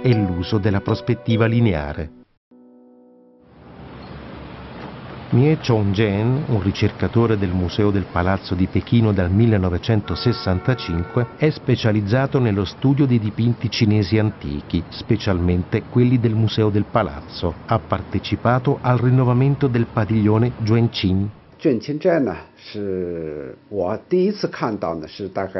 e l'uso della prospettiva lineare. Mie Chong-jen, un ricercatore del Museo del Palazzo di Pechino dal 1965, è specializzato nello studio dei dipinti cinesi antichi, specialmente quelli del Museo del Palazzo. Ha partecipato al rinnovamento del padiglione Zhuanqing. 卷钦站呢，是我第一次看到呢，是大概